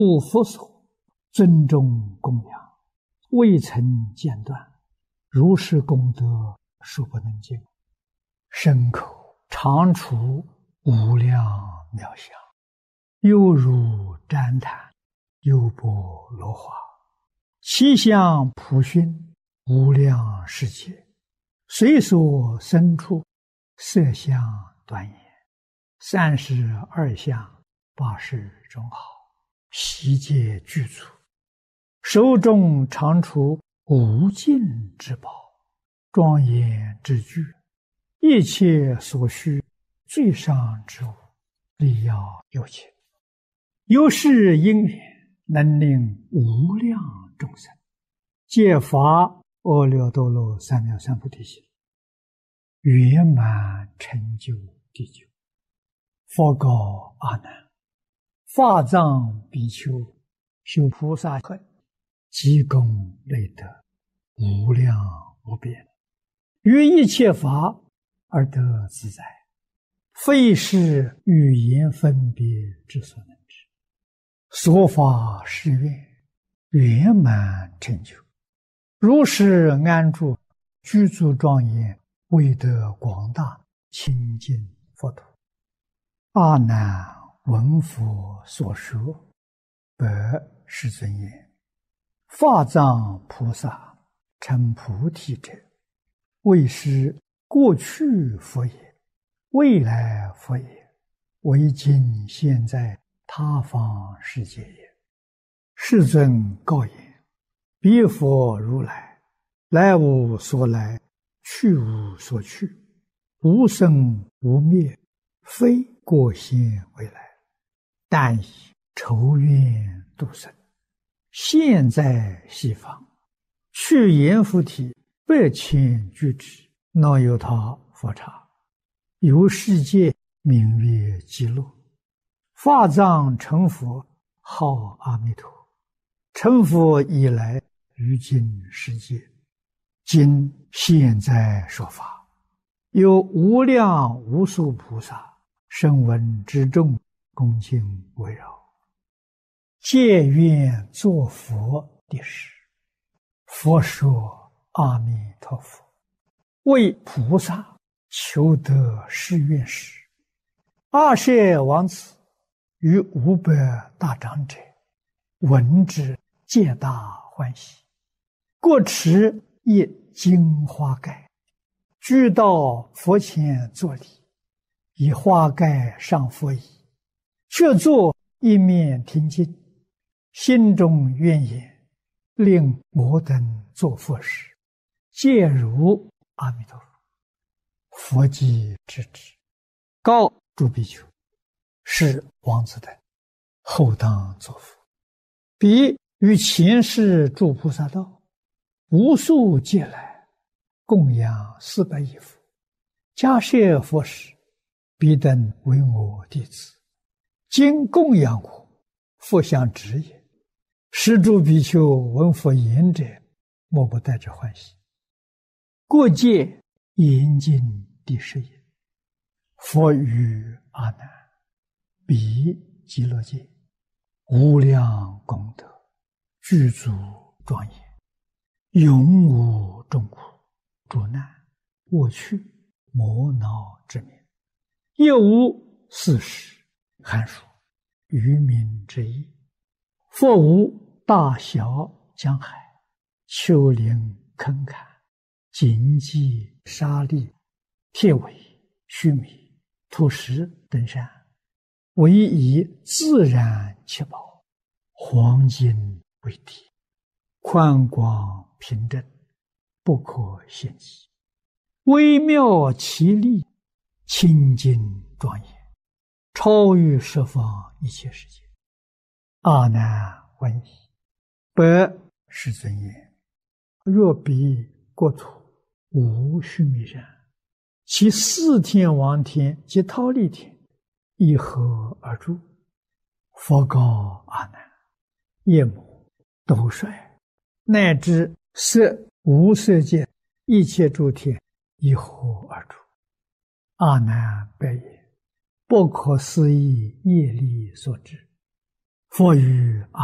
不佛所，尊重供养，未曾间断，如是功德数不能尽。身口常处无量妙相，犹如旃檀，优波罗花，其相普熏，无量世界，随所生处，色相端严，32相80种好，悉皆具足，手中常处无尽之宝，庄严之具，一切所需最上之物，力要有情，由是因缘，能令无量众生皆发阿耨多罗三藐三菩提心，圆满成就地久。佛告阿难：法藏比丘修菩萨恨，积功累德，无量无边，于一切法而得自在，非是语言分别之所能知。所发誓愿，圆满成就，如是安住，具足庄严，为得广大清净佛土。阿难闻佛所说，白世尊言：法藏菩萨成菩提者，为是过去佛也，未来佛也，为今现在他方世界也。世尊告言：彼佛如来，来无所来，去无所去，无生无灭，非过现未来，但以筹愿度生，现在西方，去阎浮提8,000俱胝，那由他佛刹，由世界名曰极乐。法藏成佛，号阿弥陀。成佛以来，于今世界，今现在说法，有无量无数菩萨声闻之众，恭敬围绕，皆愿作佛的事。佛说：阿弥陀佛，为菩萨求得誓愿时，阿舍王子与500大长者闻之，皆大欢喜，各持一金花盖，俱到佛前作礼，以花盖上佛椅，却坐一面听经，心中愿言：令我等作佛时，皆如阿弥陀佛。佛即知之，告诸比丘：是王子等后当作佛。彼于前世诸菩萨道，无数劫来，供养400亿佛，迦叶佛时，彼等为我弟子，今供养我，佛相指也。是诸比丘闻佛言者，莫不带着欢喜。过界严禁第10也。佛语阿难：彼极乐界，无量功德，具足庄严，永无众苦、诸难、恶趣、魔恼之名，也无四时、寒暑、愚民之意。佛无大小江海、丘陵坑坎、荆棘沙砾、铁苇须弥、土石等山，唯以自然七宝，黄金为体，宽广平正，不可限计，微妙奇丽，清净庄严，超于十方一切世界。阿难闻已，白世尊言：若彼国土无须弥山，其4天王天及忉利天，一合而住。佛告阿难：夜母、斗率，乃至色无色界一切诸天，一合而住。阿难白言：不可思议业力所致。 佛语